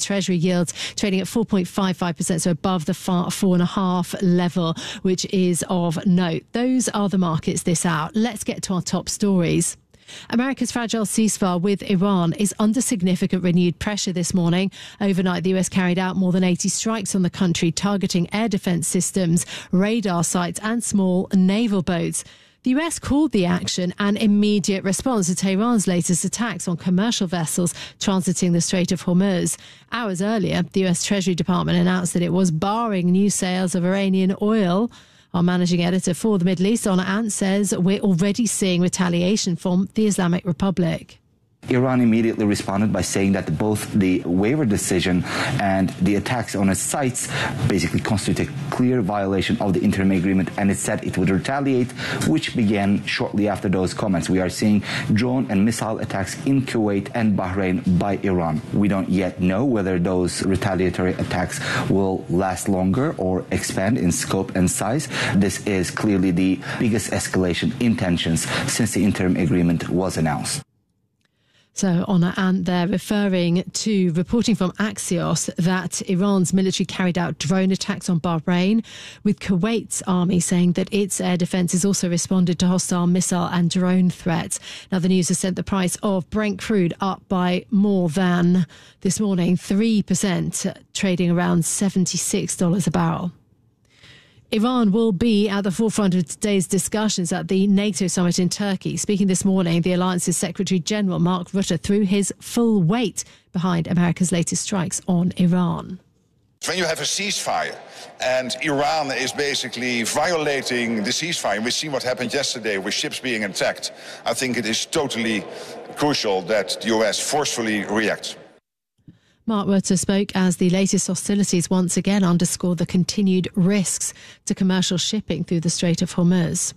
Treasury yields trading at 4.55%, so above the 4.5 level, which is of note. Those are the markets this hour. Let's get to our top stories. America's fragile ceasefire with Iran is under significant renewed pressure this morning. Overnight, the US carried out more than 80 strikes on the country, targeting air defense systems, radar sites and small naval boats. The US called the action an immediate response to Tehran's latest attacks on commercial vessels transiting the Strait of Hormuz. Hours earlier, the US Treasury Department announced that it was barring new sales of Iranian oil. Our managing editor for the Middle East, Honor Ant, says we're already seeing retaliation from the Islamic Republic. Iran immediately responded by saying that both the waiver decision and the attacks on its sites basically constitute a clear violation of the interim agreement, and it said it would retaliate, which began shortly after those comments. We are seeing drone and missile attacks in Kuwait and Bahrain by Iran. We don't yet know whether those retaliatory attacks will last longer or expand in scope and size. This is clearly the biggest escalation in tensions since the interim agreement was announced. So, Honor Ant there referring to reporting from Axios that Iran's military carried out drone attacks on Bahrain, with Kuwait's army saying that its air defence has also responded to hostile missile and drone threats. Now, the news has sent the price of Brent crude up by more than, this morning, 3%, trading around $76 a barrel. Iran will be at the forefront of today's discussions at the NATO summit in Turkey. Speaking this morning, the alliance's Secretary General Mark Rutte threw his full weight behind America's latest strikes on Iran. When you have a ceasefire and Iran is basically violating the ceasefire, we see what happened yesterday with ships being attacked, I think it is totally crucial that the US forcefully reacts. Mark Rutte spoke as the latest hostilities once again underscore the continued risks to commercial shipping through the Strait of Hormuz.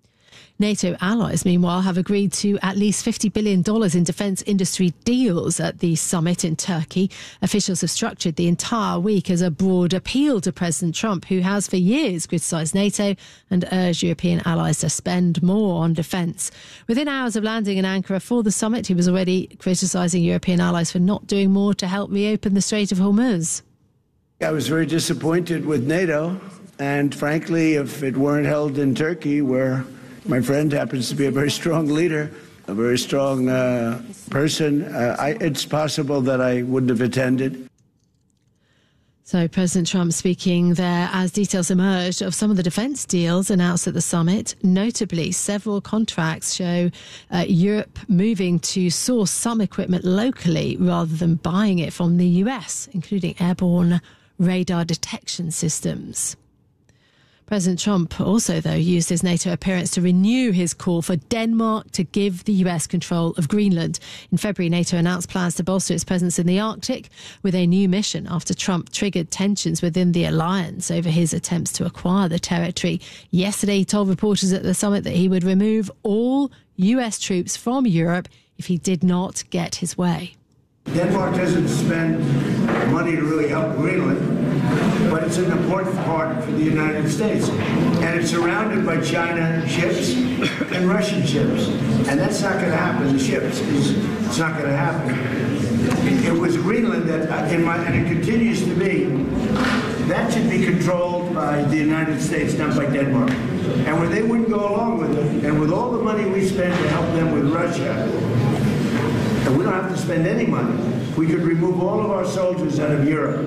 NATO allies, meanwhile, have agreed to at least $50 billion in defence industry deals at the summit in Turkey. Officials have structured the entire week as a broad appeal to President Trump, who has for years criticised NATO and urged European allies to spend more on defence. Within hours of landing in Ankara for the summit, he was already criticising European allies for not doing more to help reopen the Strait of Hormuz. I was very disappointed with NATO, and frankly, if it weren't held in Turkey, where my friend happens to be a very strong leader, a very strong person, it's possible that I wouldn't have attended. So President Trump speaking there as details emerged of some of the defence deals announced at the summit. Notably, several contracts show Europe moving to source some equipment locally rather than buying it from the US, including airborne radar detection systems. President Trump also, though, used his NATO appearance to renew his call for Denmark to give the US control of Greenland. In February, NATO announced plans to bolster its presence in the Arctic with a new mission after Trump triggered tensions within the alliance over his attempts to acquire the territory. Yesterday, he told reporters at the summit that he would remove all US troops from Europe if he did not get his way. Denmark doesn't spend money to really help Greenland, but it's an important part for the United States. And it's surrounded by China ships and Russian ships. And that's not going to happen. The ships, it's not going to happen. It was Greenland that, and it continues to be, that should be controlled by the United States, not by Denmark. And when they wouldn't go along with it, and with all the money we spend to help them with Russia, and we don't have to spend any money. We could remove all of our soldiers out of Europe.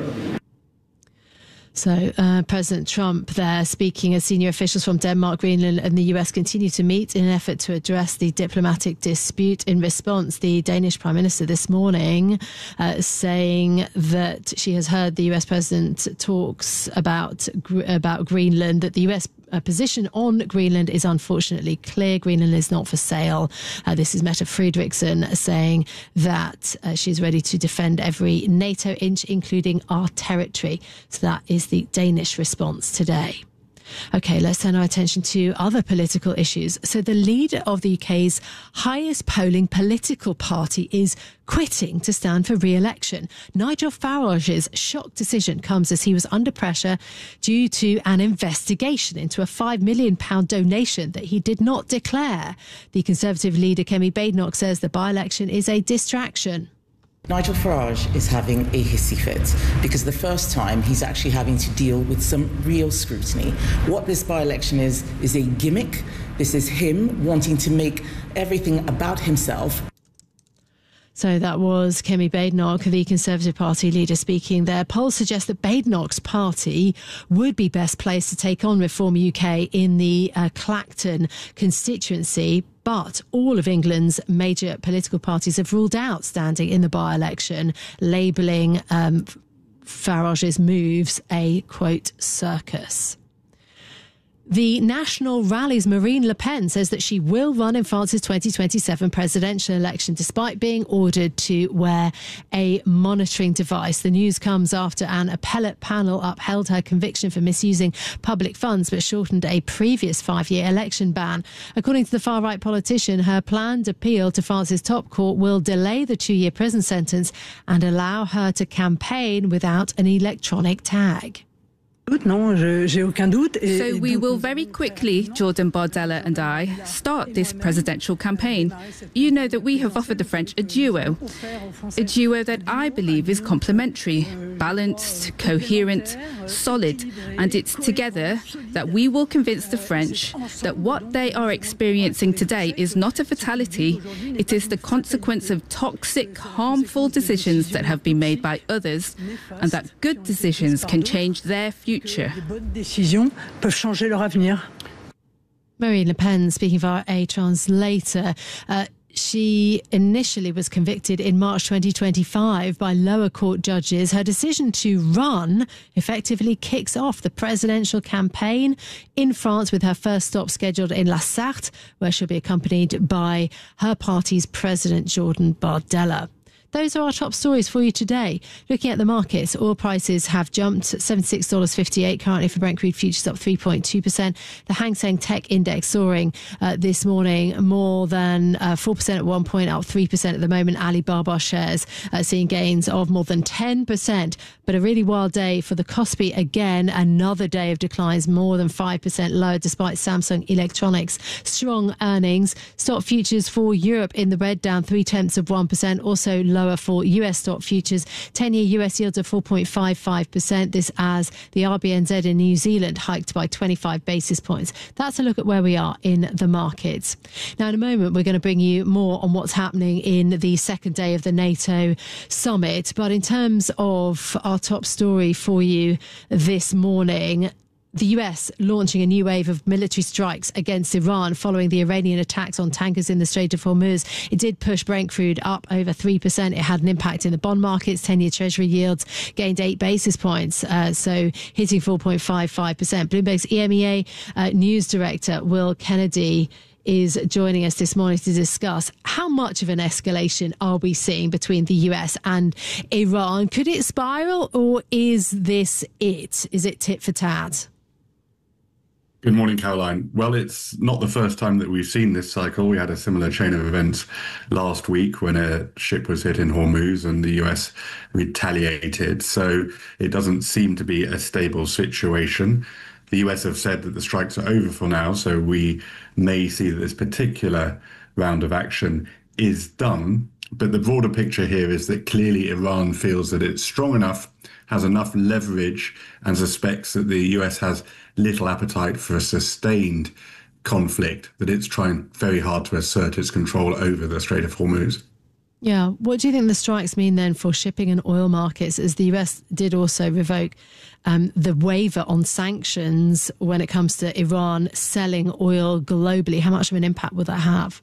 So President Trump there speaking as senior officials from Denmark, Greenland and the US continue to meet in an effort to address the diplomatic dispute. In response, the Danish Prime Minister this morning saying that she has heard the US President talks about Greenland, that the US position on Greenland is unfortunately clear. Greenland is not for sale. This is Mette Frederiksen saying that she's ready to defend every NATO inch, including our territory. So that is the Danish response today. OK, let's turn our attention to other political issues. So the leader of the UK's highest polling political party is quitting to stand for re-election. Nigel Farage's shock decision comes as he was under pressure due to an investigation into a £5 million donation that he did not declare. The Conservative leader, Kemi Badenoch, says the by-election is a distraction. Nigel Farage is having a hissy fit because the first time he's actually having to deal with some real scrutiny. What this by-election is a gimmick. This is him wanting to make everything about himself. So that was Kemi Badenoch, the Conservative Party leader, speaking there. Polls suggest that Badenoch's party would be best placed to take on Reform UK in the Clacton constituency. But all of England's major political parties have ruled out standing in the by-election, labelling Farage's moves a, quote, circus. The National Rally's Marine Le Pen says that she will run in France's 2027 presidential election despite being ordered to wear a monitoring device. The news comes after an appellate panel upheld her conviction for misusing public funds but shortened a previous 5-year election ban. According to the far-right politician, her planned appeal to France's top court will delay the 2-year prison sentence and allow her to campaign without an electronic tag. So we will very quickly, Jordan Bardella and I, start this presidential campaign. You know that we have offered the French a duo that I believe is complementary, balanced, coherent, solid, and it's together that we will convince the French that what they are experiencing today is not a fatality, it is the consequence of toxic, harmful decisions that have been made by others, and that good decisions can change their future. Marine Le Pen speaking via a translator. She initially was convicted in March 2025 by lower court judges. Her decision to run effectively kicks off the presidential campaign in France, with her first stop scheduled in La Sarthe, where she'll be accompanied by her party's president, Jordan Bardella. Those are our top stories for you today. Looking at the markets, oil prices have jumped $76.58 currently for Brent crude futures, up 3.2%. The Hang Seng Tech Index soaring this morning, more than 4% at one point, up 3% at the moment. Alibaba shares seeing gains of more than 10%. But a really wild day for the Kospi again. Another day of declines, more than 5% lower despite Samsung Electronics' strong earnings. Stock futures for Europe in the red, down 0.3%. Also lower for US stock futures. 10-year US yields of 4.55%. This as the RBNZ in New Zealand hiked by 25 basis points. That's a look at where we are in the markets. Now, in a moment, we're going to bring you more on what's happening in the second day of the NATO summit. But in terms of our top story for you this morning, the US launching a new wave of military strikes against Iran following the Iranian attacks on tankers in the Strait of Hormuz. It did push Brent crude up over 3%. It had an impact in the bond markets. 10-year Treasury yields gained 8 basis points, so hitting 4.55%. Bloomberg's EMEA news director, Will Kennedy, is joining us this morning to discuss how much of an escalation are we seeing between the US and Iran. Could it spiral, or is this it? Is it tit for tat? Good morning, Caroline. Well, it's not the first time that we've seen this cycle. We had a similar chain of events last week when a ship was hit in Hormuz and the US retaliated. So it doesn't seem to be a stable situation. The US have said that the strikes are over for now, so we may see that this particular round of action is done. But the broader picture here is that clearly Iran feels that it's strong enough, has enough leverage, and suspects that the US has little appetite for a sustained conflict, that it's trying very hard to assert its control over the Strait of Hormuz. Yeah. What do you think the strikes mean then for shipping and oil markets, as the US did also revoke the waiver on sanctions when it comes to Iran selling oil globally? How much of an impact will that have?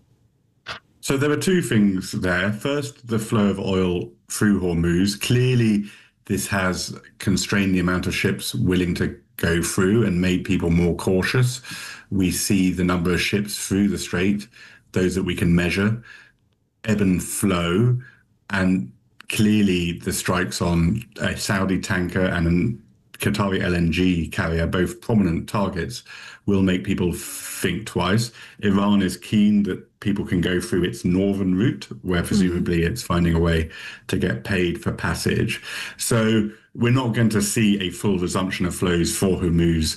So there are two things there. First, the flow of oil through Hormuz. Clearly, this has constrained the amount of ships willing to go through and made people more cautious. We see the number of ships through the strait, those that we can measure, ebb and flow, and clearly the strikes on a Saudi tanker and a Qatari LNG carrier, both prominent targets, will make people think twice. Iran is keen that people can go through its northern route, where presumably it's finding a way to get paid for passage. So we're not going to see a full resumption of flows for Hormuz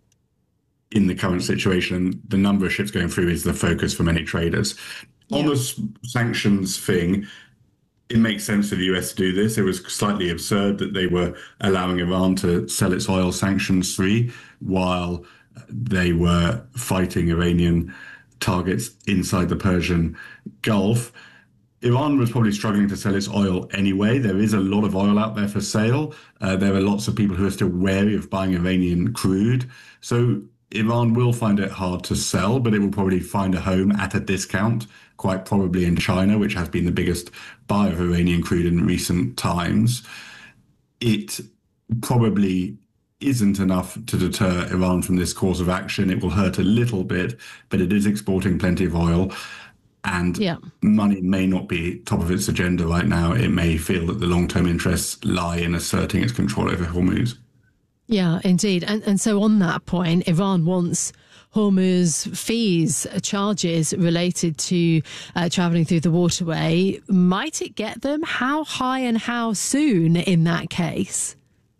in the current situation. The number of ships going through is the focus for many traders. Yeah. On the sanctions thing, it makes sense for the US to do this. It was slightly absurd that they were allowing Iran to sell its oil sanctions-free while they were fighting Iranian targets inside the Persian Gulf. Iran was probably struggling to sell its oil anyway. There is a lot of oil out there for sale. There are lots of people who are still wary of buying Iranian crude. So Iran will find it hard to sell, but it will probably find a home at a discount, quite probably in China, which has been the biggest buyer of Iranian crude in recent times. It probably isn't enough to deter Iran from this course of action. It will hurt a little bit, but it is exporting plenty of oil. And money may not be top of its agenda right now. It may feel that the long-term interests lie in asserting its control over Hormuz. Yeah, indeed. And so on that point, Iran wants Hormuz fees, charges related to travelling through the waterway. Might it get them? How high and how soon in that case?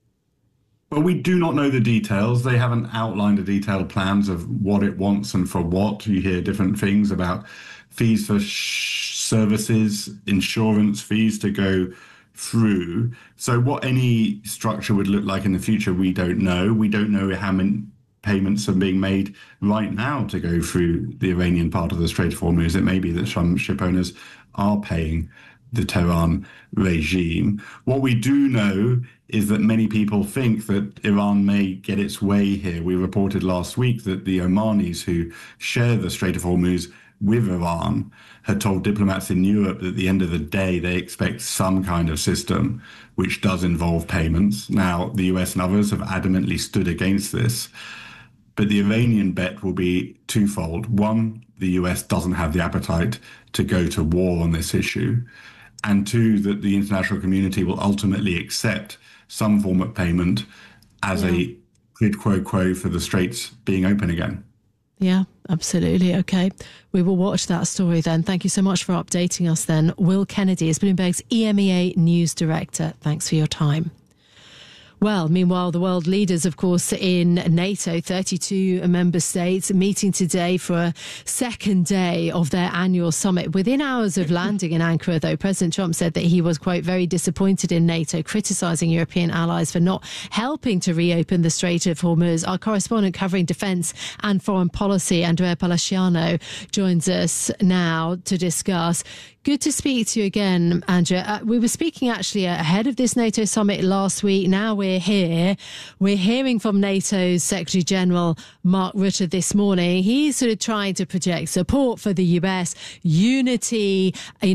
Well, we do not know the details. They haven't outlined the detailed plans of what it wants and for what. You hear different things about fees for services, insurance fees to go through. So what any structure would look like in the future, we don't know. We don't know how many payments are being made right now to go through the Iranian part of the Strait of Hormuz. It may be that some ship owners are paying the Tehran regime. What we do know is that many people think that Iran may get its way here. We reported last week that the Omanis who share the Strait of Hormuz with Iran had told diplomats in Europe that at the end of the day, they expect some kind of system which does involve payments. Now, the US and others have adamantly stood against this, but the Iranian bet will be twofold. One, the US doesn't have the appetite to go to war on this issue. And two, that the international community will ultimately accept some form of payment as a quid pro quo for the straits being open again. Yeah, absolutely. Okay. We will watch that story then. Thank you so much for updating us then. Will Kennedy is Bloomberg's EMEA News Director. Thanks for your time. Well, meanwhile, the world leaders, of course, in NATO, 32 member states, meeting today for a second day of their annual summit. Within hours of landing in Ankara, though, President Trump said that he was, quote, very disappointed in NATO, criticising European allies for not helping to reopen the Strait of Hormuz. Our correspondent covering defence and foreign policy, Andrea Palaciano, joins us now to discuss. Good to speak to you again, Andrea. We were speaking actually ahead of this NATO summit last week. Now we're here. We're hearing from NATO's Secretary General Mark Rutte this morning. He's sort of trying to project support for the US, unity,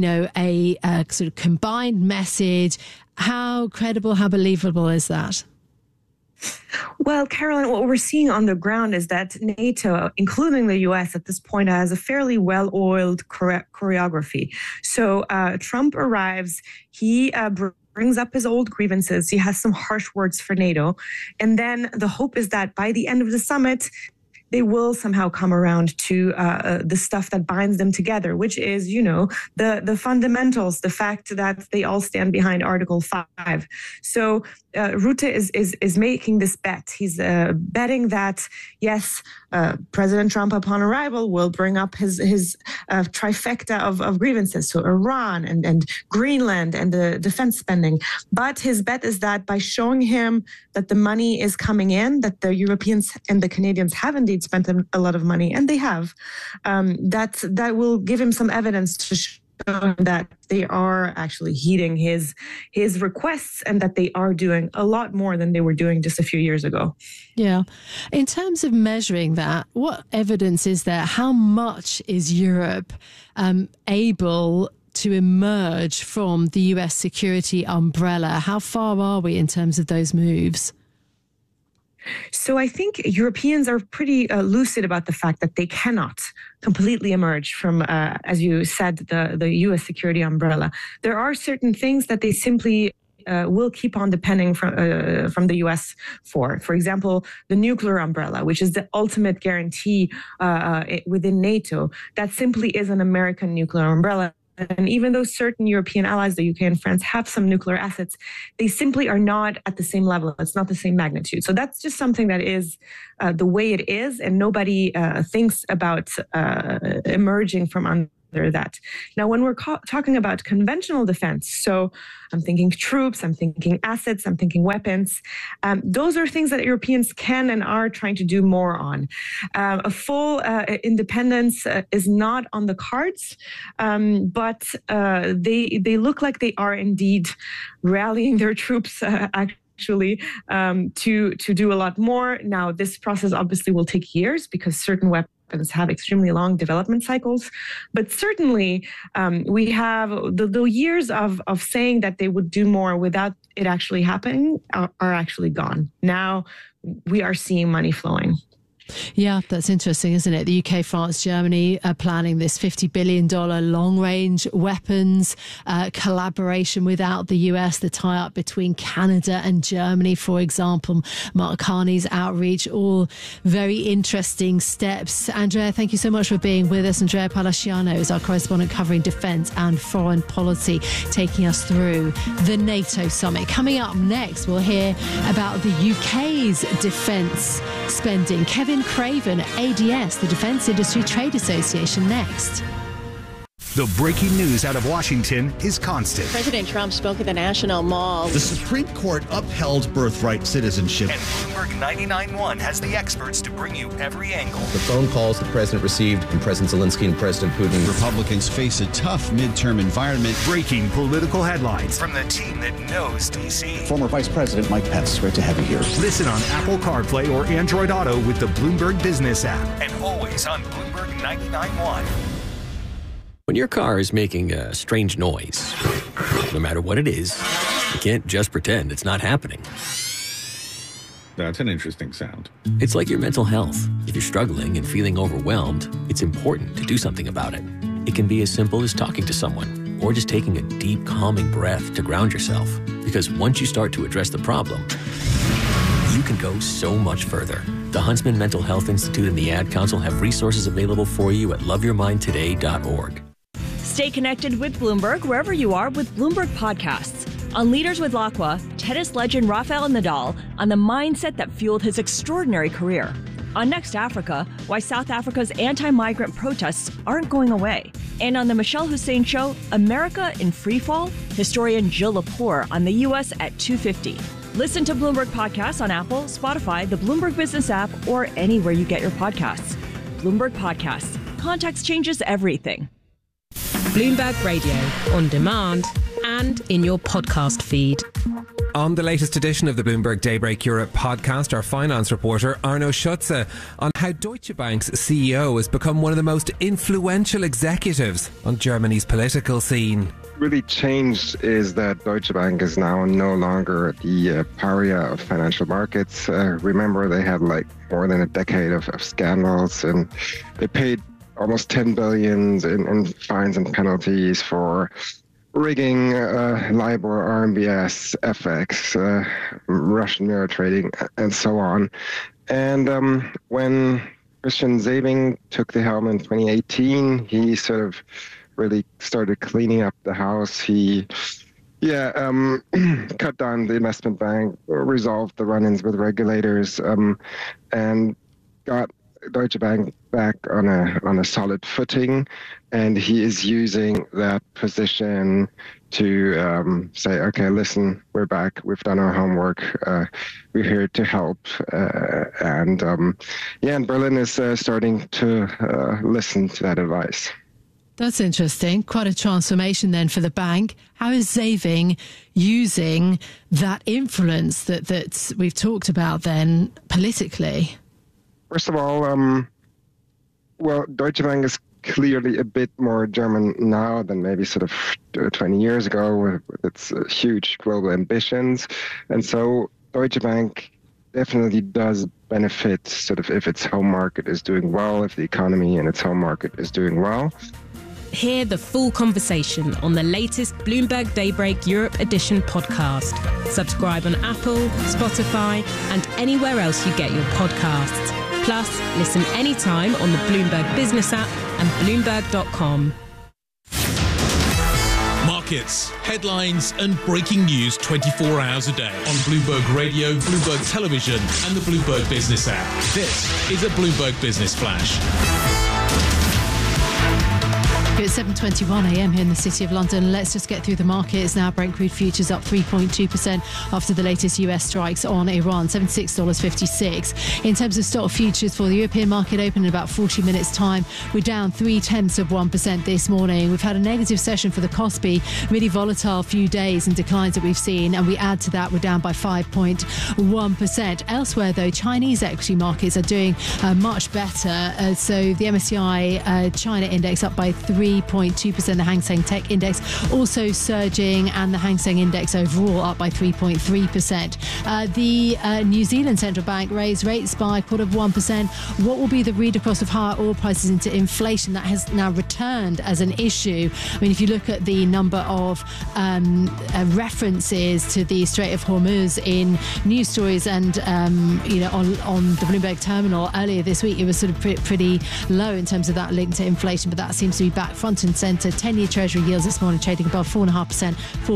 a sort of combined message. How credible, how believable is that? Well, Caroline, what we're seeing on the ground is that NATO, including the U.S. at this point, has a fairly well-oiled choreography. So Trump arrives, he brings up his old grievances, he has some harsh words for NATO, and then the hope is that by the end of the summit, they will somehow come around to the stuff that binds them together, which is, the fundamentals, the fact that they all stand behind Article 5. So Rutte is making this bet. He's betting that, yes, President Trump, upon arrival, will bring up his trifecta of grievances, so Iran and Greenland and the defense spending. But his bet is that by showing him that the money is coming in, that the Europeans and the Canadians have indeed spent a lot of money, and they have, that will give him some evidence to show that they are actually heeding his requests and that they are doing a lot more than they were doing just a few years ago. Yeah. In terms of measuring that, what evidence is there? How much is Europe able to emerge from the US security umbrella? How far are we in terms of those moves? So I think Europeans are pretty lucid about the fact that they cannot completely emerge from, as you said, the U.S. security umbrella. There are certain things that they simply will keep on depending from the U.S. for. For example, the nuclear umbrella, which is the ultimate guarantee within NATO. That simply is an American nuclear umbrella. And even though certain European allies, the UK and France, have some nuclear assets, they simply are not at the same level. It's not the same magnitude. So that's just something that is the way it is. And nobody thinks about emerging from under that. Now, when we're talking about conventional defense, so I'm thinking troops, I'm thinking assets, I'm thinking weapons, those are things that Europeans can and are trying to do more on. A full independence is not on the cards, but they look like they are indeed rallying their troops actually to do a lot more. Now, this process obviously will take years because certain weapons have extremely long development cycles, but certainly we have the years of saying that they would do more without it actually happening are actually gone. Now we are seeing money flowing. Yeah, that's interesting, isn't it? The UK, France, Germany are planning this $50 billion long-range weapons collaboration without the US, the tie-up between Canada and Germany, for example. Mark Carney's outreach, all very interesting steps. Andrea, thank you so much for being with us. Andrea Palaciano is our correspondent covering defence and foreign policy, taking us through the NATO summit. Coming up next, we'll hear about the UK's defence spending. Kevin Craven, ADS, the Defence Industry Trade Association, next. The breaking news out of Washington is constant. President Trump spoke at the National Mall. The Supreme Court upheld birthright citizenship. And Bloomberg 99.1 has the experts to bring you every angle. The phone calls the president received from President Zelensky and President Putin. Republicans face a tough midterm environment. Breaking political headlines from the team that knows D.C. Former Vice President Mike Pence, great to have you here. Listen on Apple CarPlay or Android Auto with the Bloomberg Business app. And always on Bloomberg 99.1. When your car is making a strange noise, no matter what it is, you can't just pretend it's not happening. That's an interesting sound. It's like your mental health. If you're struggling and feeling overwhelmed, it's important to do something about it. It can be as simple as talking to someone or just taking a deep, calming breath to ground yourself. Because once you start to address the problem, you can go so much further. The Huntsman Mental Health Institute and the Ad Council have resources available for you at loveyourmindtoday.org. Stay connected with Bloomberg wherever you are with Bloomberg Podcasts. On Leaders with Lacqua, tennis legend Rafael Nadal on the mindset that fueled his extraordinary career. On Next Africa, why South Africa's anti-migrant protests aren't going away. And on the Michelle Hussein Show, America in Freefall, historian Jill Lepore on the U.S. at 2:50. Listen to Bloomberg Podcasts on Apple, Spotify, the Bloomberg Business app, or anywhere you get your podcasts. Bloomberg Podcasts. Context changes everything. Bloomberg Radio, on demand and in your podcast feed. On the latest edition of the Bloomberg Daybreak Europe podcast, our finance reporter Arno Schutze on how Deutsche Bank's CEO has become one of the most influential executives on Germany's political scene. Really changed is that Deutsche Bank is now no longer the pariah of financial markets. Remember, they had like more than a decade of scandals, and they paid almost 10 billion in fines and penalties for rigging, LIBOR, RMBS, FX, Russian mirror trading, and so on. And when Christian Sewing took the helm in 2018, he sort of really started cleaning up the house. He cut down the investment bank, resolved the run-ins with regulators, and got Deutsche Bank back on a solid footing, and he is using that position to say, okay, listen, we're back, we've done our homework, we're here to help, and Berlin is starting to listen to that advice. That's interesting. Quite a transformation then for the bank. How is Sewing using that influence that we've talked about then politically? First of all, Deutsche Bank is clearly a bit more German now than maybe sort of 20 years ago with its huge global ambitions. And so Deutsche Bank definitely does benefit sort of if its home market is doing well, if the economy in its home market is doing well. Hear the full conversation on the latest Bloomberg Daybreak Europe Edition podcast. Subscribe on Apple, Spotify, and anywhere else you get your podcasts. Plus, listen anytime on the Bloomberg Business app and Bloomberg.com. Markets, headlines, and breaking news 24 hours a day on Bloomberg Radio, Bloomberg Television, and the Bloomberg Business app. This is a Bloomberg Business Flash. It's 7:21 a.m. here in the City of London. Let's just get through the markets now. Brent crude futures up 3.2% after the latest US strikes on Iran, $76.56. In terms of stock futures for the European market open in about 40 minutes' time, we're down 0.3% this morning. We've had a negative session for the Kospi, really volatile few days and declines that we've seen, and we add to that, we're down by 5.1%. Elsewhere, though, Chinese equity markets are doing much better. So the MSCI China index up by 3.2%. The Hang Seng Tech Index also surging, and the Hang Seng Index overall up by 3.3%. The New Zealand Central Bank raised rates by 0.25%. What will be the read across of higher oil prices into inflation that has now returned as an issue? I mean, if you look at the number of references to the Strait of Hormuz in news stories and on the Bloomberg terminal earlier this week, it was sort of pretty low in terms of that link to inflation, but that seems to be back front and centre. 10-year Treasury yields this morning trading above 4.5%,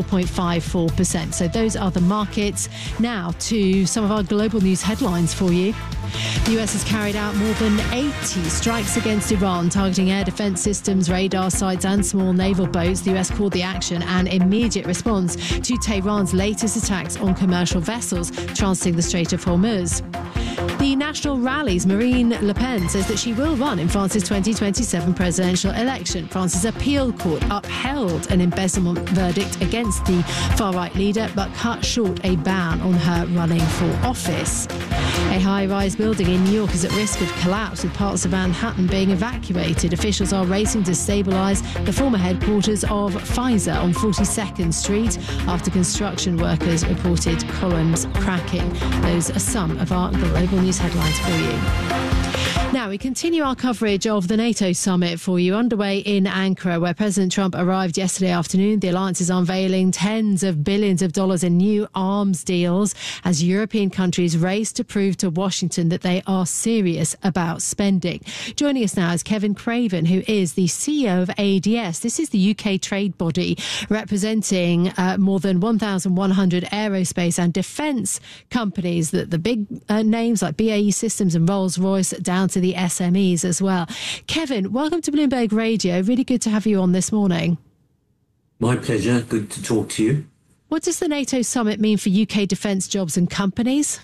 4.54%. So those are the markets. Now to some of our global news headlines for you. The US has carried out more than 80 strikes against Iran, targeting air defence systems, radar sites and small naval boats. The US called the action an immediate response to Tehran's latest attacks on commercial vessels transiting the Strait of Hormuz. The National Rally's Marine Le Pen says that she will run in France's 2027 presidential election. France's appeal court upheld an embezzlement verdict against the far-right leader, but cut short a ban on her running for office. A high-rise building in New York is at risk of collapse, with parts of Manhattan being evacuated. Officials are racing to stabilise the former headquarters of Pfizer on 42nd Street after construction workers reported columns cracking. Those are some of our global news headlines for you. Now, we continue our coverage of the NATO summit for you, underway in Ankara, where President Trump arrived yesterday afternoon. The alliance is unveiling tens of billions of dollars in new arms deals as European countries race to prove to Washington that they are serious about spending. Joining us now is Kevin Craven, who is the CEO of ADS. This is the UK trade body representing more than 1,100 aerospace and defence companies, the big names like BAE Systems and Rolls-Royce, down to the SMEs as well. Kevin, welcome to Bloomberg Radio. Really good to have you on this morning. My pleasure. Good to talk to you. What does the NATO summit mean for UK defence jobs and companies?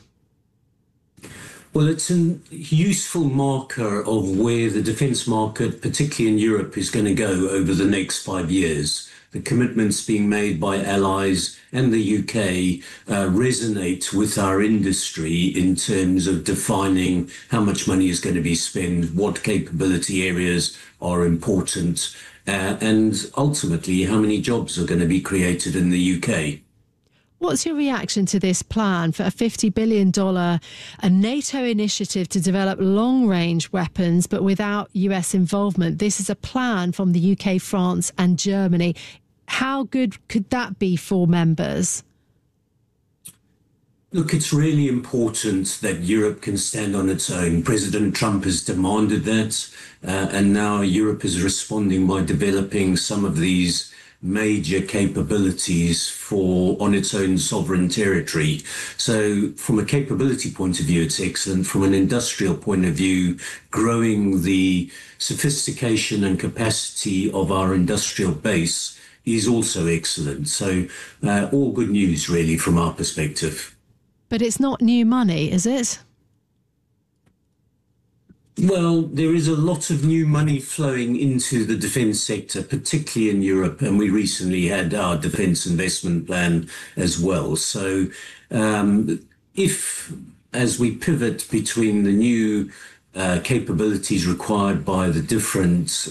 Well, it's a useful marker of where the defence market, particularly in Europe, is going to go over the next 5 years. The commitments being made by allies and the UK resonate with our industry in terms of defining how much money is going to be spent, what capability areas are important, and ultimately how many jobs are going to be created in the UK. What's your reaction to this plan for a $50 billion a NATO initiative to develop long-range weapons, but without US involvement? This is a plan from the UK, France and Germany. How good could that be for members? Look, it's really important that Europe can stand on its own. President Trump has demanded that, and now Europe is responding by developing some of these major capabilities on its own sovereign territory. So from a capability point of view, it's excellent. From an industrial point of view, growing the sophistication and capacity of our industrial base is also excellent. So all good news, really, from our perspective. But it's not new money, is it? Well, there is a lot of new money flowing into the defence sector, particularly in Europe, and we recently had our defence investment plan as well. So if, as we pivot between the new capabilities required by the different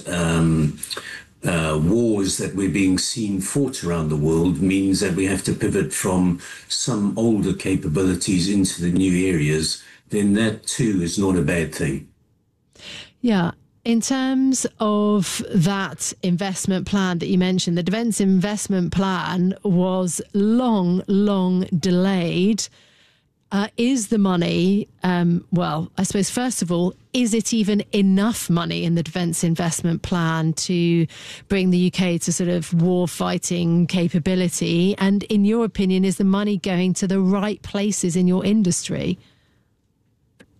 wars that we're being seen fought around the world, means that we have to pivot from some older capabilities into the new areas, then that too is not a bad thing. Yeah. In terms of that investment plan that you mentioned, the defence investment plan was long delayed. Is the money, well, I suppose, first of all, is it even enough money in the defence investment plan to bring the UK to sort of war-fighting capability? And in your opinion, is the money going to the right places in your industry?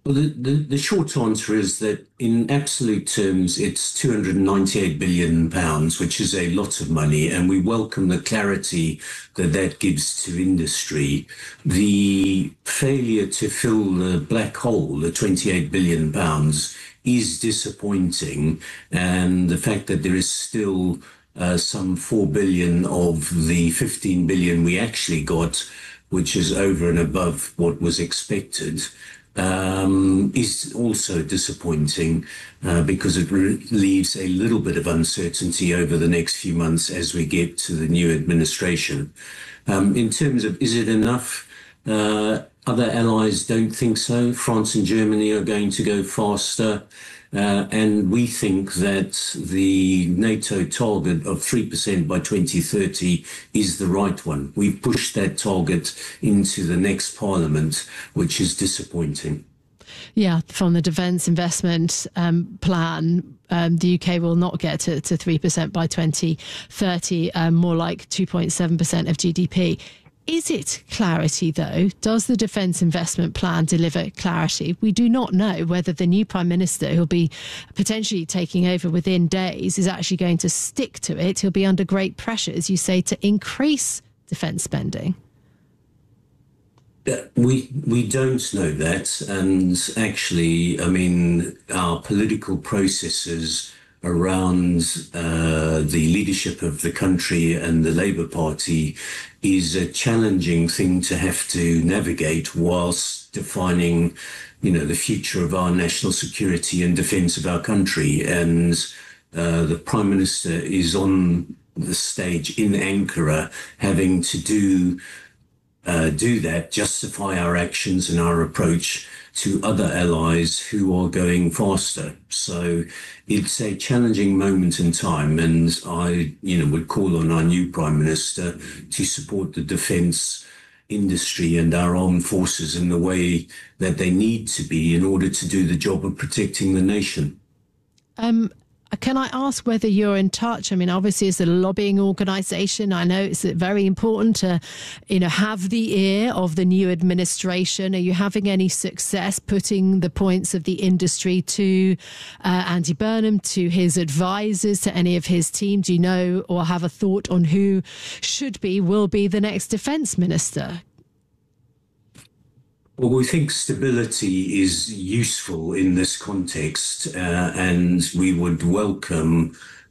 Well, the short answer is that in absolute terms, it's £298 billion, which is a lot of money, and we welcome the clarity that that gives to industry. The failure to fill the black hole, the £28 billion, is disappointing, and the fact that there is still some 4 billion of the 15 billion we actually got, which is over and above what was expected, is also disappointing because it leaves a little bit of uncertainty over the next few months as we get to the new administration. In terms of, is it enough? Other allies don't think so. France and Germany are going to go faster. And we think that the NATO target of 3% by 2030 is the right one. We've pushed that target into the next parliament, which is disappointing. Yeah, from the defence investment plan, the UK will not get to 3% by 2030, more like 2.7% of GDP. Is it clarity, though? Does the Defence Investment Plan deliver clarity? We do not know whether the new Prime Minister, who'll be potentially taking over within days, is actually going to stick to it. He'll be under great pressure, as you say, to increase defence spending. We don't know that. And actually, I mean, our political processes around the leadership of the country and the Labour Party is a challenging thing to have to navigate whilst defining, the future of our national security and defence of our country. And the Prime Minister is on the stage in Ankara having to do that, justify our actions and our approach to other allies who are going faster. So it's a challenging moment in time, and I, would call on our new Prime Minister to support the defence industry and our armed forces in the way that they need to be in order to do the job of protecting the nation. Can I ask whether you're in touch? I mean, obviously, as a lobbying organisation, I know it's very important to, have the ear of the new administration. Are you having any success putting the points of the industry to Andy Burnham, to his advisors, to any of his team? Do you know or have a thought on who will be the next defence minister? Well, we think stability is useful in this context, and we would welcome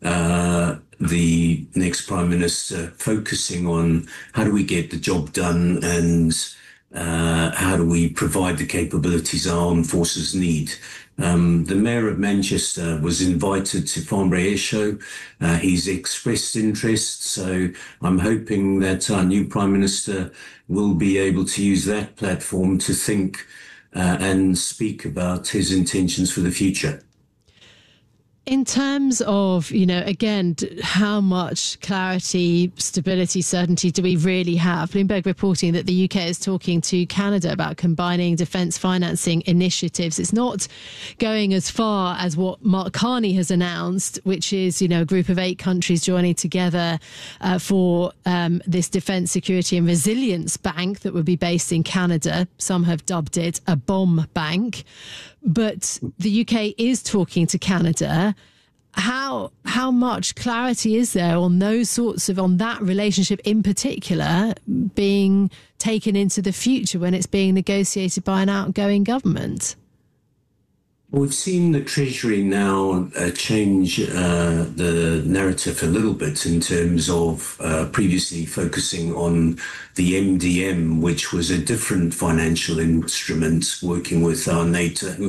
the next Prime Minister focusing on how do we get the job done and how do we provide the capabilities our armed forces need. The Mayor of Manchester was invited to Farnborough Air Show. He's expressed interest, so I'm hoping that our new Prime Minister will be able to use that platform to think and speak about his intentions for the future. In terms of, again, how much clarity, stability, certainty do we really have? Bloomberg reporting that the UK is talking to Canada about combining defence financing initiatives. It's not going as far as what Mark Carney has announced, which is, a group of 8 countries joining together for this Defence Security and Resilience Bank that would be based in Canada. Some have dubbed it a bomb bank. But the UK is talking to Canada. How much clarity is there on on that relationship in particular being taken into the future when it's being negotiated by an outgoing government? We've seen the Treasury now change the narrative a little bit in terms of previously focusing on the MDM, which was a different financial instrument working with our NATO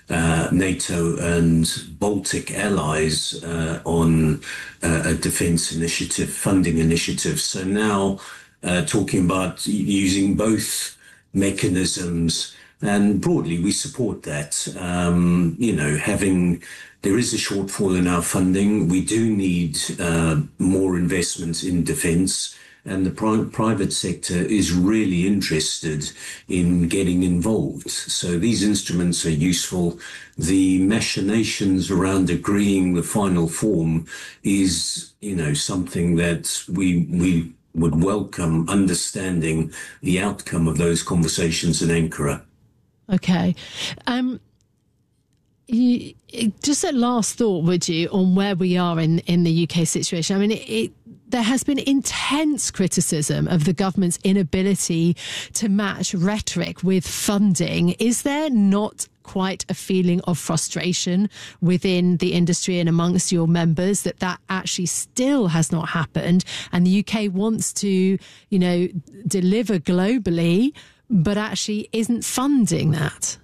and Baltic allies on a defence initiative, funding initiative. So now talking about using both mechanisms. And broadly, we support that. There is a shortfall in our funding. We do need more investments in defence, and the private sector is really interested in getting involved. So these instruments are useful. The machinations around agreeing the final form is, something that we would welcome, understanding the outcome of those conversations in Ankara. Okay. Just a last thought, would you, on where we are in the UK situation? I mean, there has been intense criticism of the government's inability to match rhetoric with funding. Is there not quite a feeling of frustration within the industry and amongst your members that actually still has not happened, and the UK wants to, deliver globally, but actually isn't funding that?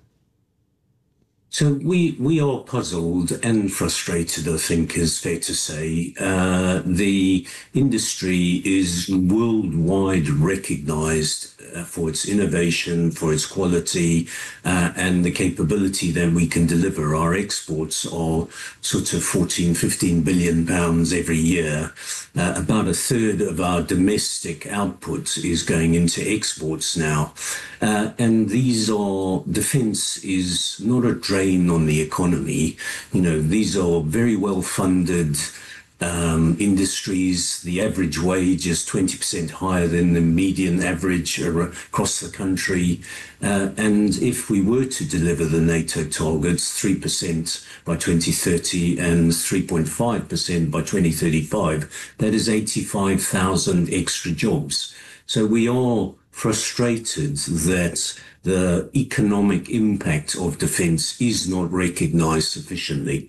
So we are puzzled and frustrated, I think is fair to say. The industry is worldwide recognized for its innovation, for its quality, and the capability that we can deliver. Our exports are sort of 15 billion pounds every year. About a third of our domestic output is going into exports now. And defense is not a drain on the economy. These are very well funded industries. The average wage is 20% higher than the median average across the country. And if we were to deliver the NATO targets, 3% by 2030 and 3.5% by 2035, that is 85,000 extra jobs. So we are frustrated that the economic impact of defence is not recognised sufficiently.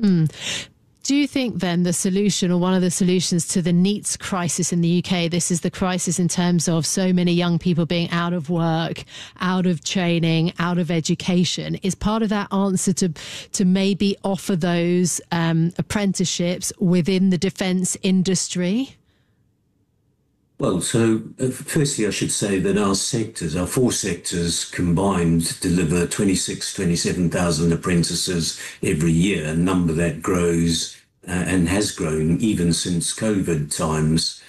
Do you think then the solution, or one of the solutions to the NEETs crisis in the UK, this is the crisis in terms of so many young people being out of work, out of training, out of education, is part of that answer to maybe offer those apprenticeships within the defence industry? Well, so firstly, I should say that our four sectors combined deliver 27,000 apprentices every year, a number that grows and has grown even since COVID times.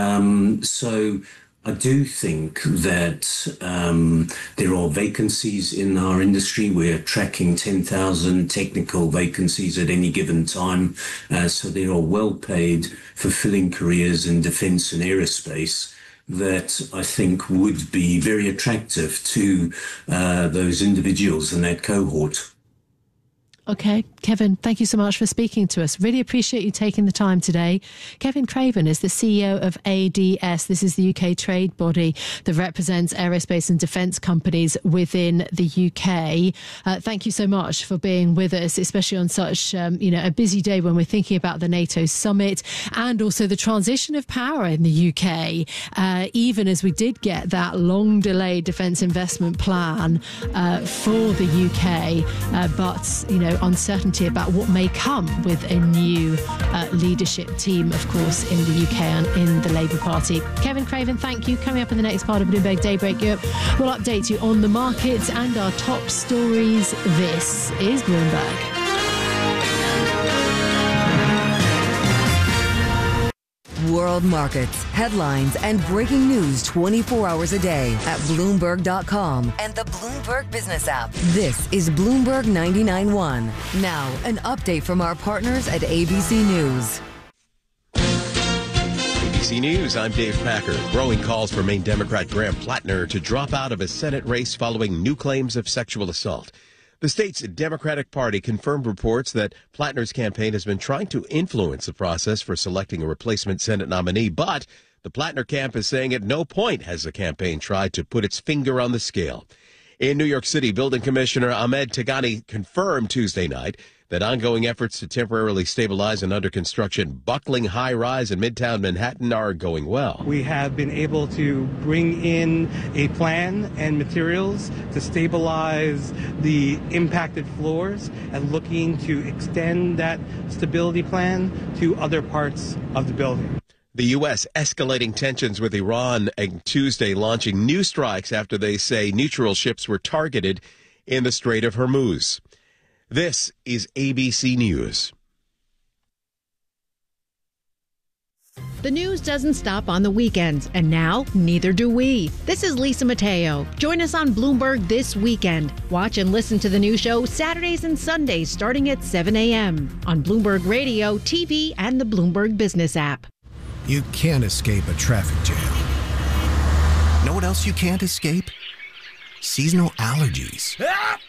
So I do think that there are vacancies in our industry. We're tracking 10,000 technical vacancies at any given time. So there are well-paid, fulfilling careers in defence and aerospace that I think would be very attractive to those individuals in that cohort. Okay, Kevin, thank you so much for speaking to us. Really appreciate you taking the time today. Kevin Craven is the CEO of ADS. This is the UK trade body that represents aerospace and defence companies within the UK. Thank you so much for being with us, especially on such a busy day when we're thinking about the NATO summit and also the transition of power in the UK. Even as we did get that long delayed defence investment plan for the UK, but uncertainty about what may come with a new leadership team, of course, in the UK and in the Labour Party. Kevin Craven, thank you. Coming up in the next part of Bloomberg Daybreak Europe, we'll update you on the markets and our top stories. This is Bloomberg. World markets, headlines, and breaking news 24 hours a day at Bloomberg.com and the Bloomberg Business app. This is Bloomberg 99.1. Now, an update from our partners at ABC News. ABC News, I'm Dave Packer. Growing calls for Maine Democrat Graham Plattner to drop out of a Senate race following new claims of sexual assault. The state's Democratic Party confirmed reports that Plattner's campaign has been trying to influence the process for selecting a replacement Senate nominee, but the Plattner camp is saying at no point has the campaign tried to put its finger on the scale. In New York City, Building Commissioner Ahmed Tagani confirmed Tuesday night that ongoing efforts to temporarily stabilize an under-construction buckling high-rise in Midtown Manhattan are going well. We have been able to bring in a plan and materials to stabilize the impacted floors and looking to extend that stability plan to other parts of the building. The U.S. escalating tensions with Iran and Tuesday launching new strikes after they say neutral ships were targeted in the Strait of Hormuz. This is ABC News. The news doesn't stop on the weekends, and now neither do we. This is Lisa Mateo. Join us on Bloomberg this weekend. Watch and listen to the new show Saturdays and Sundays starting at 7 a.m. on Bloomberg Radio, TV, and the Bloomberg Business app. You can't escape a traffic jam. Know what else you can't escape? seasonal allergies.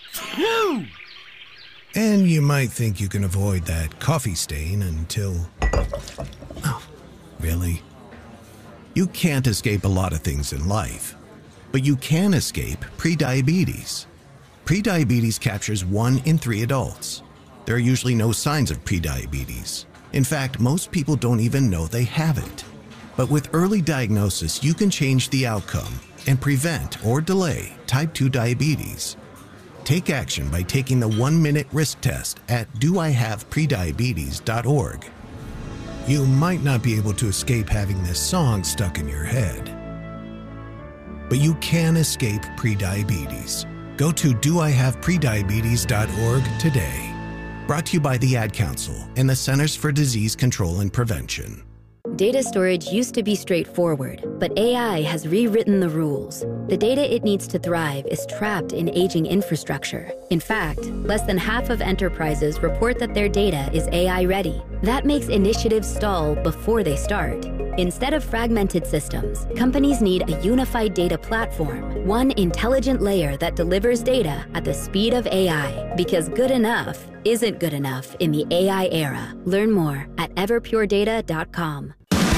And you might think you can avoid that coffee stain until... Oh, really? You can't escape a lot of things in life, but you can escape prediabetes. Prediabetes captures 1 in 3 adults. There are usually no signs of prediabetes. In fact, most people don't even know they have it. But with early diagnosis, you can change the outcome and prevent or delay type 2 diabetes. Take action by taking the 1-minute risk test at doihaveprediabetes.org. You might not be able to escape having this song stuck in your head, but you can escape prediabetes. Go to doihaveprediabetes.org today. Brought to you by the Ad Council and the Centers for Disease Control and Prevention. Data storage used to be straightforward, but AI has rewritten the rules. The data it needs to thrive is trapped in aging infrastructure. In fact, less than half of enterprises report that their data is AI ready. That makes initiatives stall before they start. Instead of fragmented systems, companies need a unified data platform, one intelligent layer that delivers data at the speed of AI. Because good enough isn't good enough in the AI era. Learn more at everpuredata.com.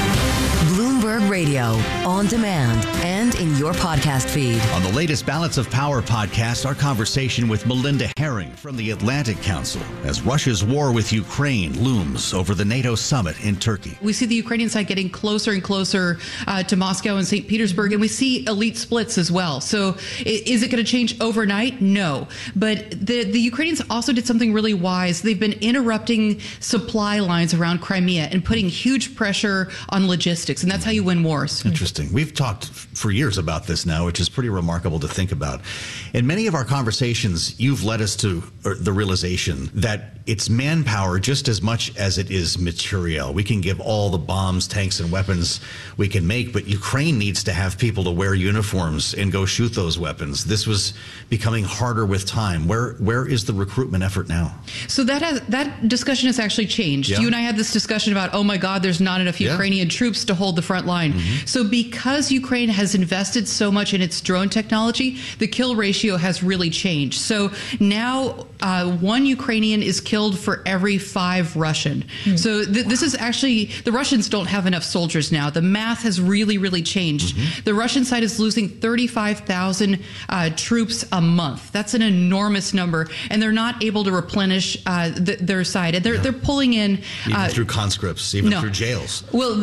Bloomberg Radio, on demand and in your podcast feed. On the latest Balance of Power podcast, our conversation with Melinda Herring from the Atlantic Council as Russia's war with Ukraine looms over the NATO summit in Turkey. We see the Ukrainian side getting closer and closer to Moscow and St. Petersburg, and we see elite splits as well. So is it going to change overnight? No. But the Ukrainians also did something really wise. They've been interrupting supply lines around Crimea and putting huge pressure on logistics. And that's how you win wars. Interesting. We've talked for years about this now, which is pretty remarkable to think about. In many of our conversations, you've led us to the realization that it's manpower just as much as it is material. We can give all the bombs, tanks, and weapons we can make, but Ukraine needs to have people to wear uniforms and go shoot those weapons. This was becoming harder with time. Where is the recruitment effort now? So that discussion has actually changed. Yeah. You and I had this discussion about, oh my God, there's not enough Ukrainian troops to hold the front line. Mm-hmm. So because Ukraine has invested so much in its drone technology, the kill ratio has really changed. So now 1 Ukrainian is killed for every 5 Russian. Mm-hmm. So this is actually, the Russians don't have enough soldiers now. The math has really, really changed. Mm-hmm. The Russian side is losing 35,000 troops a month. That's an enormous number. And they're not able to replenish their side. And they're pulling in... Even through conscripts, even through jails. Well,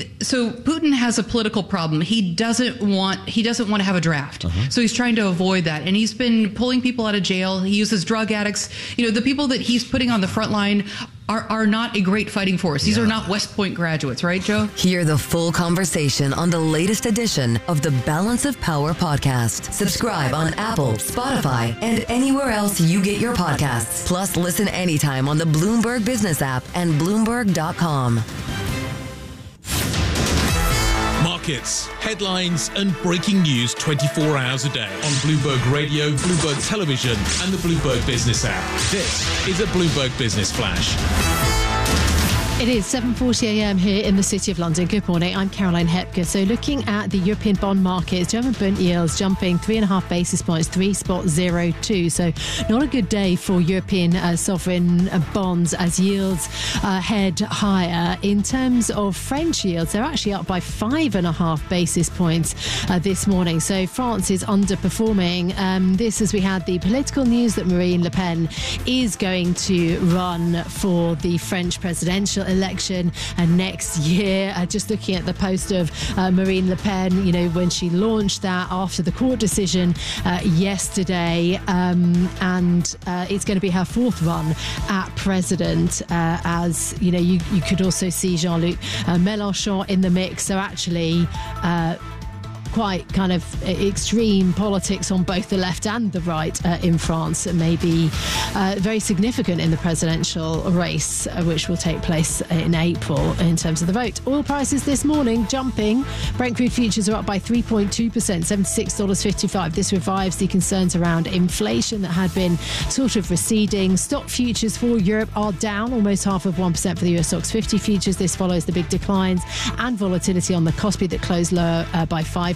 so Putin has a political problem. He doesn't want to have a draft. Uh-huh. So he's trying to avoid that. And he's been pulling people out of jail. He uses drug addicts. You know, the people that he's putting on the front line are not a great fighting force. These are not West Point graduates, right, Joe? Hear the full conversation on the latest edition of the Balance of Power podcast. Subscribe on Apple, Spotify, and anywhere else you get your podcasts. Plus, listen anytime on the Bloomberg Business app and Bloomberg.com. Markets, headlines, and breaking news 24 hours a day on Bloomberg Radio, Bloomberg Television, and the Bloomberg Business app. This is a Bloomberg Business Flash. It is 7:40 a.m. here in the City of London. Good morning. I'm Caroline Hepker. So looking at the European bond markets, German bond yields jumping 3.5 basis points, 3.02. So not a good day for European sovereign bonds as yields head higher. In terms of French yields, they're actually up by 5.5 basis points this morning. So France is underperforming. This as we had the political news that Marine Le Pen is going to run for the French presidential election next year. Just looking at the post of Marine Le Pen, you know, when she launched that after the court decision yesterday, and it's going to be her 4th run at president. As you know, you could also see Jean-Luc Mélenchon in the mix. So actually quite kind of extreme politics on both the left and the right in France, maybe very significant in the presidential race, which will take place in April in terms of the vote. Oil prices this morning jumping. Brent crude futures are up by 3.2%, $76.55. This revives the concerns around inflation that had been sort of receding. Stock futures for Europe are down almost 0.5% for the US Stocks 50 futures. This follows the big declines and volatility on the Kospi that closed lower by 5%.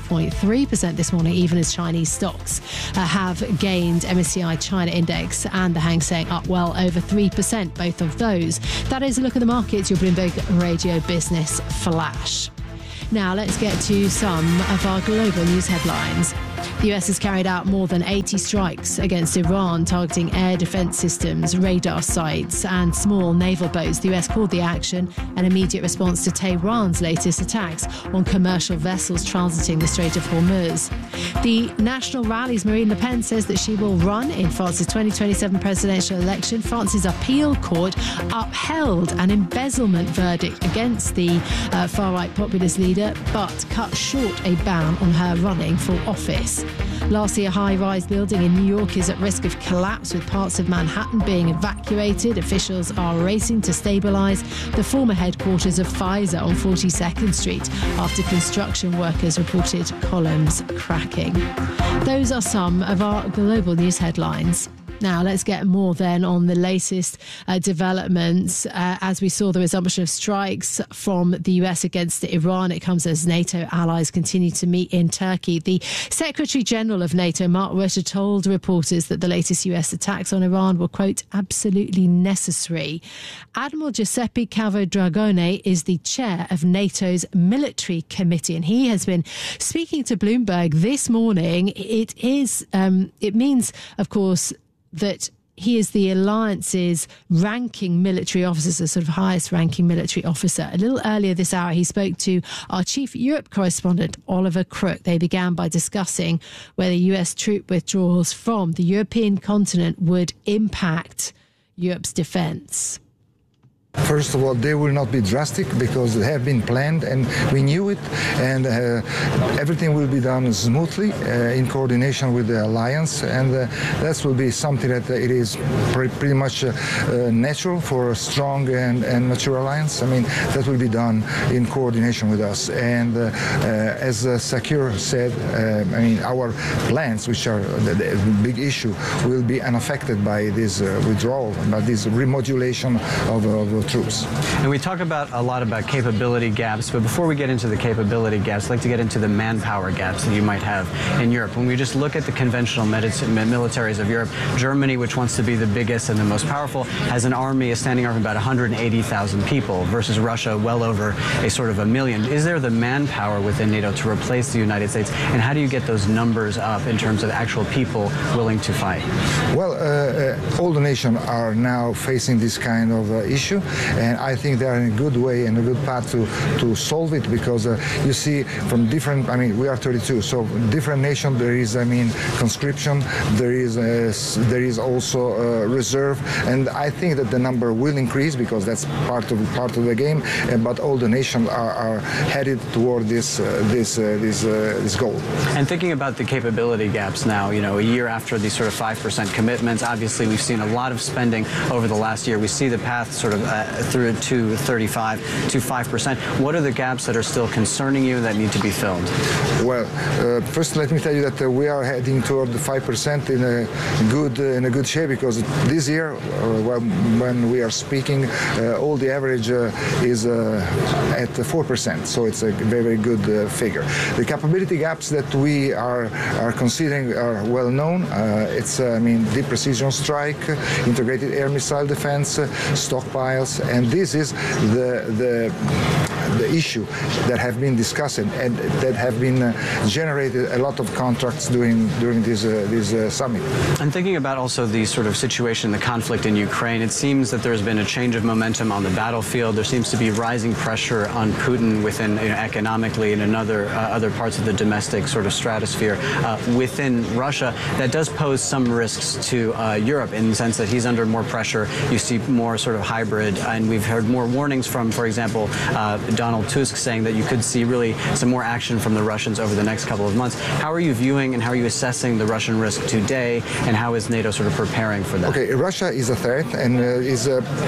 5.3% this morning, even as Chinese stocks have gained. MSCI China Index and the Hang Seng up well over 3%, both of those. That is a look at the markets, your Bloomberg Radio Business Flash. Now let's get to some of our global news headlines. The US has carried out more than 80 strikes against Iran, targeting air defense systems, radar sites and small naval boats. The US called the action an immediate response to Tehran's latest attacks on commercial vessels transiting the Strait of Hormuz. The National Rally's Marine Le Pen says that she will run in France's 2027 presidential election. France's appeal court upheld an embezzlement verdict against the far-right populist leader, but cut short a ban on her running for office. Lastly, a high-rise building in New York is at risk of collapse, with parts of Manhattan being evacuated. Officials are racing to stabilise the former headquarters of Pfizer on 42nd Street after construction workers reported columns cracking. Those are some of our global news headlines. Now, let's get more then on the latest developments. As we saw the resumption of strikes from the US against Iran, it comes as NATO allies continue to meet in Turkey. The Secretary General of NATO, Mark Rutte, told reporters that the latest US attacks on Iran were, quote, absolutely necessary. Admiral Giuseppe Cavodragone is the chair of NATO's military committee, and he has been speaking to Bloomberg this morning. It means, of course, that he is the alliance's ranking military officer, the sort of highest ranking military officer. A little earlier this hour, he spoke to our chief Europe correspondent, Oliver Crook. They began by discussing whether US troop withdrawals from the European continent would impact Europe's defence. First of all, they will not be drastic because they have been planned and we knew it, and everything will be done smoothly in coordination with the alliance, and that will be something that it is pretty much natural for a strong and mature alliance. I mean, that will be done in coordination with us. And as Sakir said, I mean, our plans, which are the big issue, will be unaffected by this withdrawal, by this remodulation of troops. And we talk about a lot about capability gaps, but before we get into the capability gaps, I'd like to get into the manpower gaps that you might have in Europe. When we just look at the conventional militaries of Europe, Germany, which wants to be the biggest and the most powerful, has an army, a standing army of about 180,000 people versus Russia, well over a sort of 1 million. Is there the manpower within NATO to replace the United States? And how do you get those numbers up in terms of actual people willing to fight? Well, all the nations are now facing this kind of issue. And I think they are in a good way and a good path to solve it, because you see from different, I mean, we are 32, so different nations, there is, I mean, conscription, there is also reserve, and I think that the number will increase because that's part of the game, but all the nations are headed toward this goal. And thinking about the capability gaps now, you know, a year after these sort of 5% commitments, obviously we've seen a lot of spending over the last year. We see the path sort of through to 35 to 5%. What are the gaps that are still concerning you that need to be filled? Well, first let me tell you that we are heading toward the 5% in a good shape, because this year, when we are speaking, all the average is at 4%. So it's a very, very good figure. The capability gaps that we are considering are well known. It's I mean, deep precision strike, integrated air missile defense, stockpiles, and this is the issue that have been discussed and that have been generated a lot of contracts during this summit. And thinking about also the sort of situation, the conflict in Ukraine, it seems that there's been a change of momentum on the battlefield. There seems to be rising pressure on Putin within, you know, economically and in other parts of the domestic sort of stratosphere within Russia. That does pose some risks to Europe in the sense that he's under more pressure. You see more sort of hybrid, and we've heard more warnings from, for example, Donald Tusk saying that you could see really some more action from the Russians over the next couple of months. How are you viewing and how are you assessing the Russian risk today, and how is NATO sort of preparing for that? Okay, Russia is a threat and is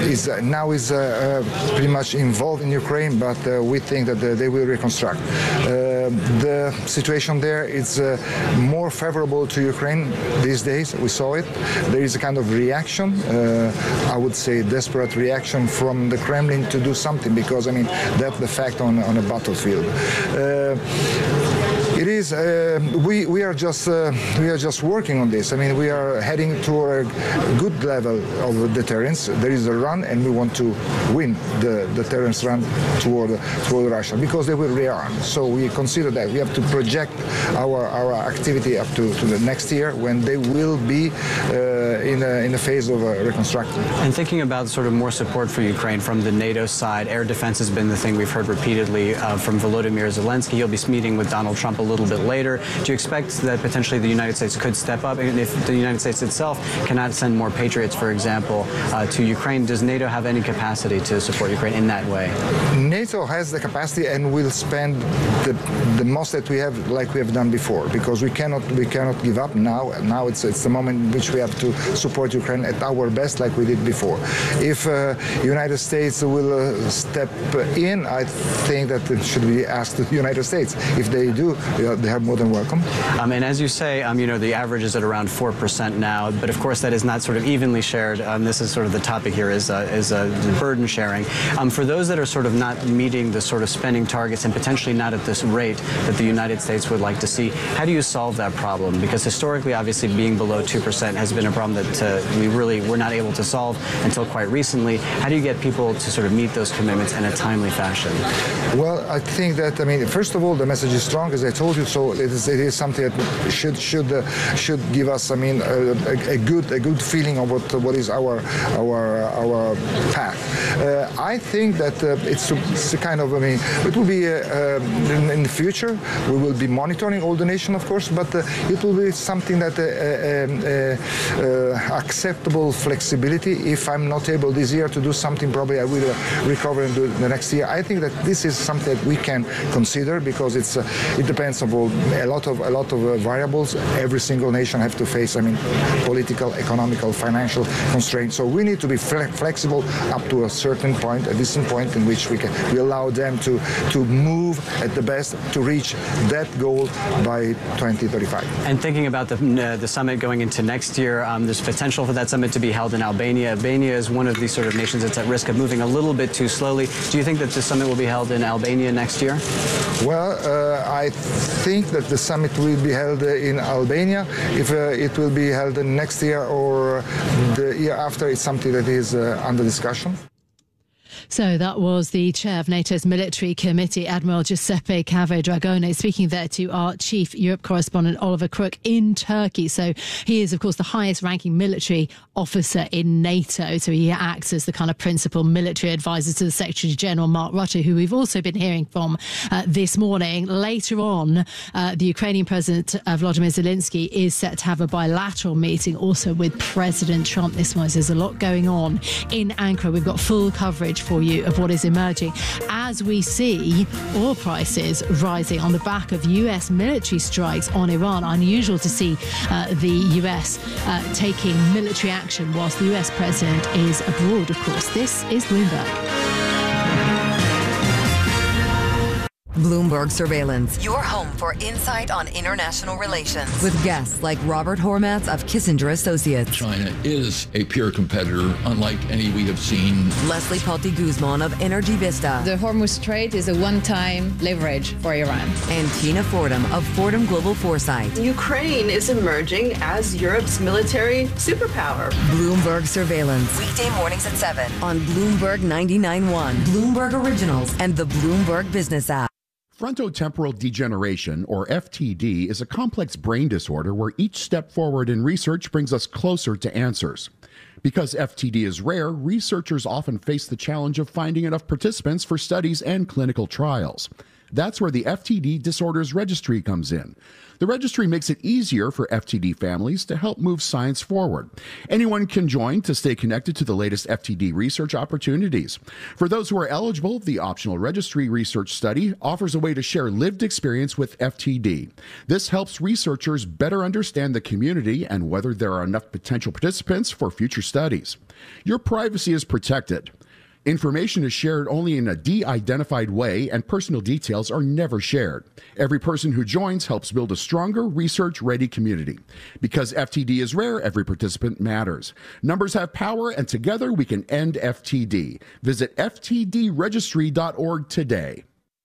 pretty much involved in Ukraine, but we think that they will reconstruct. The situation there is more favorable to Ukraine these days. We saw it. There is a kind of reaction, I would say desperate reaction from the Kremlin to do something, because I mean that's the fact on a battlefield. It is. We are just working on this. I mean, we are heading to a good level of deterrence. There is a run, and we want to win the deterrence run toward Russia because they will rearm. So we consider that we have to project our activity up to the next year when they will be in a phase of reconstruction. And thinking about sort of more support for Ukraine from the NATO side, air defense has been the thing we've heard repeatedly from Volodymyr Zelensky. He'll be meeting with Donald Trump a little bit later. Do you expect that potentially the United States could step up? And if the United States itself cannot send more Patriots, for example, to Ukraine, does NATO have any capacity to support Ukraine in that way? NATO has the capacity and will spend the most that we have, like we have done before, because we cannot give up now. Now it's the moment in which we have to support Ukraine at our best, like we did before. If United States will step in, I think that it should be asked to the United States. If they do, they are more than welcome. And as you say, the average is at around 4% now, but of course that is not sort of evenly shared. This is sort of the topic here is burden sharing. For those that are sort of not meeting the sort of spending targets and potentially not at this rate that the United States would like to see, how do you solve that problem? Because historically, obviously, being below 2% has been a problem that we really were not able to solve until quite recently. How do you get people to sort of meet those commitments in a timely fashion? Well, I think that, first of all, the message is strong, as I told you, so it is something that should give us, a good feeling of what is our path. I think that it's a kind of, it will be in the future. We will be monitoring all the nation, of course, but it will be something that acceptable flexibility. If I'm not able this year to do something, probably I will recover and do it the next year. I think that this is something that we can consider because it depends on a lot of variables. Every single nation have to face, political, economical, financial constraints. So we need to be flexible up to a certain point, a decent point in which we allow them to move at the best to reach that goal by 2035. And thinking about the summit going into next year, there's potential for that summit to be held in Albania. Albania is one of these sort of nations that's at risk of moving a little bit too slowly. Do you think that the summit will be held in Albania next year? Well, I think that the summit will be held in Albania. If it will be held next year or the year after, it's something that is under discussion. So that was the chair of NATO's military committee, Admiral Giuseppe Cavo-Dragone, speaking there to our chief Europe correspondent, Oliver Crook, in Turkey. So he is, of course, the highest ranking military officer in NATO. So he acts as the kind of principal military advisor to the Secretary General, Mark Rutte, who we've also been hearing from this morning. Later on, the Ukrainian President Volodymyr Zelensky is set to have a bilateral meeting also with President Trump. This one, there's a lot going on in Ankara. We've got full coverage for you of what is emerging as we see oil prices rising on the back of US military strikes on Iran. Unusual to see the US taking military action whilst the US president is abroad, of course. This is Bloomberg. Bloomberg Surveillance, your home for insight on international relations. With guests like Robert Hormats of Kissinger Associates. China is a peer competitor, unlike any we have seen. Leslie Palti-Guzman of Energy Vista. The Hormuz Strait is a one-time leverage for Iran. And Tina Fordham of Fordham Global Foresight. Ukraine is emerging as Europe's military superpower. Bloomberg Surveillance. Weekday mornings at 7 on Bloomberg 99.1, Bloomberg Originals, and the Bloomberg Business app. Frontotemporal degeneration, or FTD, is a complex brain disorder where each step forward in research brings us closer to answers. Because FTD is rare, researchers often face the challenge of finding enough participants for studies and clinical trials. That's where the FTD Disorders Registry comes in. The registry makes it easier for FTD families to help move science forward. Anyone can join to stay connected to the latest FTD research opportunities. For those who are eligible, the optional registry research study offers a way to share lived experience with FTD. This helps researchers better understand the community and whether there are enough potential participants for future studies. Your privacy is protected. Information is shared only in a de-identified way, and personal details are never shared. Every person who joins helps build a stronger, research-ready community. Because FTD is rare, every participant matters. Numbers have power, and together we can end FTD. Visit ftdregistry.org today.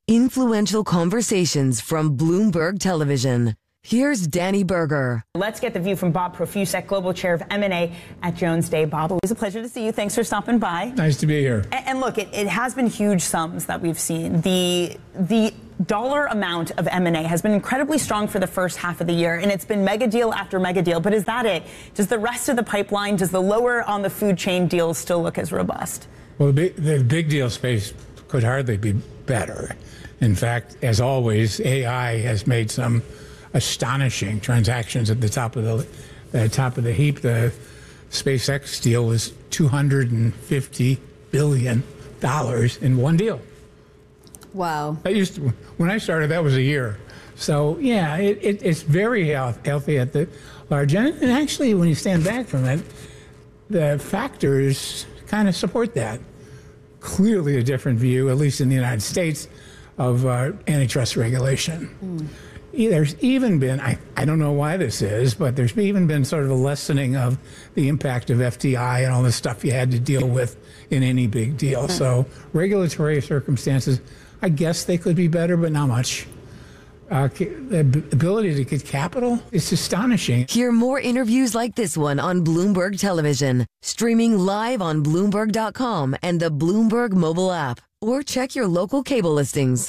Influential conversations from Bloomberg Television. Here's Danny Berger. Let's get the view from Bob Profusek, Global Chair of M&A at Jones Day. Bob, always a pleasure to see you. Thanks for stopping by. Nice to be here. And look, it has been huge sums that we've seen. The dollar amount of M&A has been incredibly strong for the first half of the year, and it's been mega deal after mega deal. But is that it? Does the rest of the pipeline, does the lower on the food chain deals still look as robust? Well, the big deal space could hardly be better. In fact, as always, AI has made some astonishing transactions at the top of the heap. The SpaceX deal was $250 billion in one deal. Wow. When I started, that was a year. So, yeah, it's very healthy at the large end. And actually, when you stand back from it, the factors kind of support that. Clearly a different view, at least in the United States, of antitrust regulation. There's even been, I don't know why this is, but there's even been sort of a lessening of the impact of FDI and all the stuff you had to deal with in any big deal. So regulatory circumstances, I guess they could be better, but not much. The ability to get capital is astonishing. Hear more interviews like this one on Bloomberg Television, streaming live on Bloomberg.com and the Bloomberg mobile app, or check your local cable listings.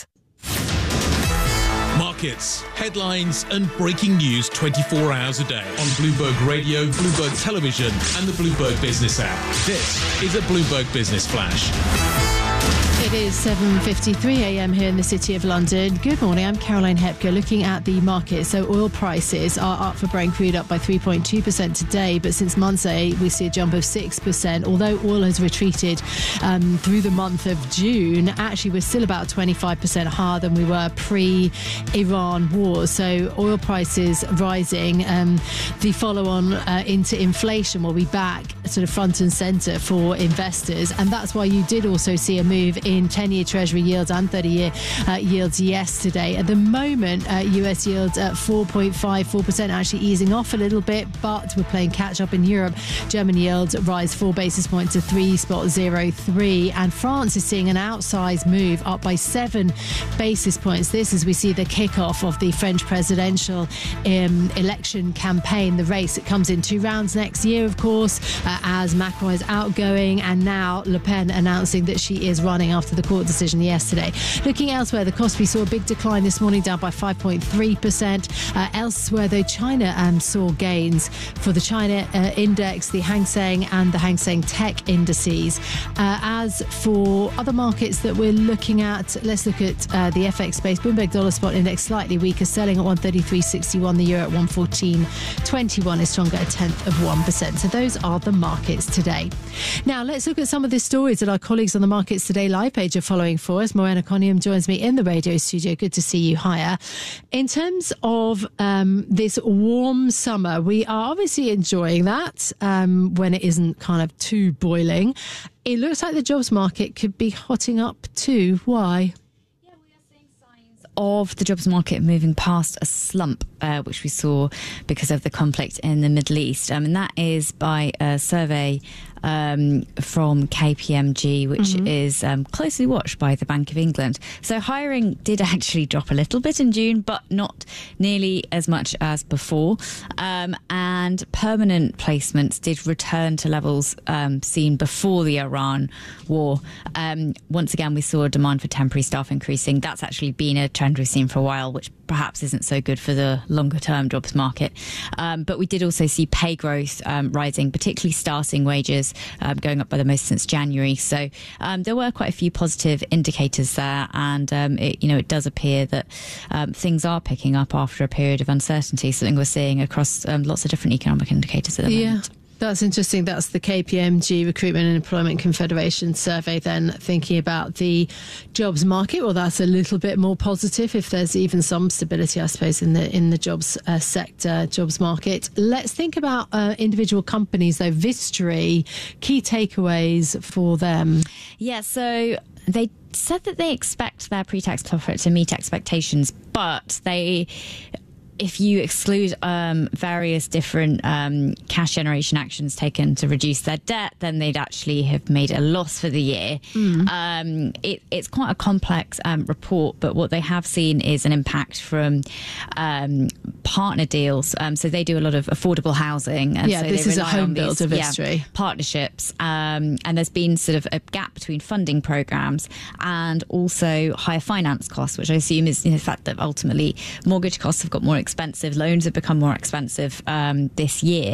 Markets, headlines, and breaking news 24 hours a day on Bloomberg Radio, Bloomberg Television, and the Bloomberg Business app. This is a Bloomberg Business Flash. It is 7:53 a.m. here in the City of London. Good morning, I'm Caroline Hepker. Looking at the market, so oil prices are up for Brent crude, up by 3.2% today, but since Monday we see a jump of 6%. Although oil has retreated through the month of June, actually we're still about 25% higher than we were pre-Iran war. So oil prices rising. The follow-on into inflation will be back sort of front and centre for investors, and that's why you did also see a move in 10-year Treasury yields and 30-year yields yesterday. At the moment, US yields at 4.54%, actually easing off a little bit, but we're playing catch-up in Europe. German yields rise 4 basis points to 3.03, and France is seeing an outsized move up by 7 basis points. This as we see the kickoff of the French presidential election campaign, the race. It comes in 2 rounds next year, of course, as Macron is outgoing, and now Le Pen announcing that she is running after the court decision yesterday. Looking elsewhere, the Kospi saw a big decline this morning, down by 5.3%. Elsewhere, though, China saw gains for the China index, the Hang Seng and the Hang Seng Tech indices. As for other markets that we're looking at, let's look at the FX space. Bloomberg Dollar Spot Index slightly weaker, selling at 133.61. The euro at 114.21 is stronger, 0.1%. So those are the markets today. Now, let's look at some of the stories that our colleagues on the Markets Today live page are following for us. Morena Conium joins me in the radio studio. Good to see you. Hiya. In terms of this warm summer, we are obviously enjoying that when it isn't kind of too boiling. It looks like the jobs market could be hotting up too. Why? Of the jobs market moving past a slump, which we saw because of the conflict in the Middle East. And that is by a survey from KPMG, which is closely watched by the Bank of England. So hiring did actually drop a little bit in June, but not nearly as much as before. And permanent placements did return to levels seen before the Iran war. Once again, we saw demand for temporary staff increasing. That's actually been a trend we've seen for a while, which perhaps isn't so good for the longer term jobs market. But we did also see pay growth rising, particularly starting wages going up by the most since January. So there were quite a few positive indicators there, and it does appear that things are picking up after a period of uncertainty, something we're seeing across lots of different economic indicators at the moment. That's interesting. That's the KPMG Recruitment and Employment Confederation survey then thinking about the jobs market. Well, that's a little bit more positive if there's even some stability, I suppose, in the jobs sector, jobs market. Let's think about individual companies, though. Vistry, key takeaways for them. Yeah, so they said that they expect their pre-tax profit to meet expectations, but they if you exclude various different cash generation actions taken to reduce their debt, then they'd actually have made a loss for the year. It's quite a complex report, but what they have seen is an impact from partner deals. So they do a lot of affordable housing. And so this is a home builder history. Partnerships. And there's been sort of a gap between funding programs and also higher finance costs, which I assume is the fact that ultimately mortgage costs have got more expensive, loans have become more expensive this year.